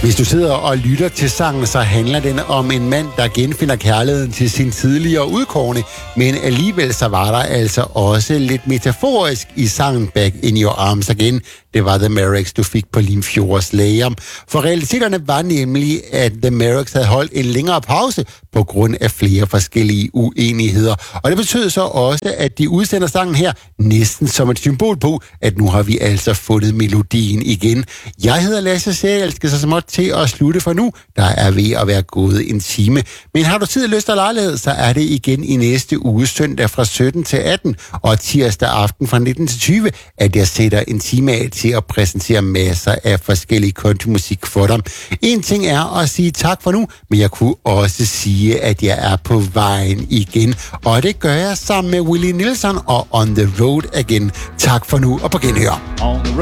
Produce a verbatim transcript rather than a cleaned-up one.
Hvis du sidder og lytter til sangen, så handler den om en mand, der genfinder kærligheden til sin tidligere udkårne, men alligevel så var der altså også lidt metaforisk i sangen Back in Your Arms Again. Det var The Mavericks, du fik på Limfjords Lagom. For realiteterne var nemlig, at The Mavericks havde holdt en længere pause på grund af flere forskellige uenigheder. Og det betød så også, at de udsender sangen her næsten som et symbol på, at nu har vi altså fundet melodien igen. Jeg hedder Lasse Sæl, jeg skal så småt til at slutte for nu. Der er ved at være gået en time. Men har du tid, lyst og lejlighed, så er det igen i næste uge søndag fra sytten til atten og tirsdag aften fra nitten til tyve, at jeg sætter en time af til at præsentere masser af forskellige countrymusik for dig. En ting er at sige tak for nu, men jeg kunne også sige, at jeg er på vejen igen. Og det gør jeg sammen med Willie Nelson og On the Road Again. Tak for nu og på genhør.